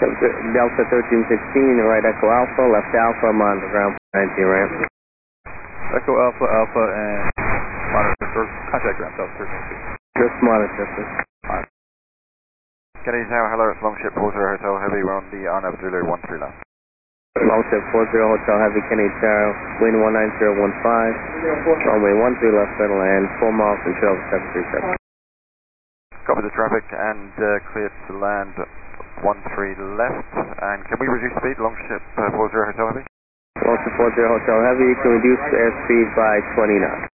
Delta 1316, right Echo Alpha, left Alpha, monitor ground 19 ramp. Echo Alpha, Alpha, and monitor first, contact ground Delta 1316. Just monitor, please. Kennedy Tower, hello, it's Longship 40 Hotel Heavy, we're on the RNAV Zulu 13 left. Longship 40 Hotel Heavy, Kennedy Tower, wind 19015, runway 13 left, settle and 4 miles from Trail 737. Copy the traffic and cleared to land 13 left, and can we reduce speed, Longship 40 Hotel Heavy? Longship 40 Hotel Heavy, you can reduce airspeed by 20 knots.